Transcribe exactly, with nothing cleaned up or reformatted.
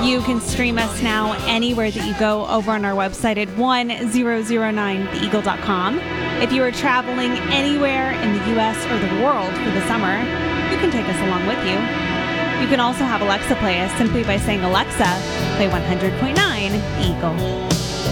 You can stream us now anywhere that you go over on our website at one thousand nine the eagle dot com. If you are traveling anywhere in the U S or the world for the summer, you can take us along with you. You can also have Alexa play us simply by saying, Alexa, play one hundred point nine The Eagle.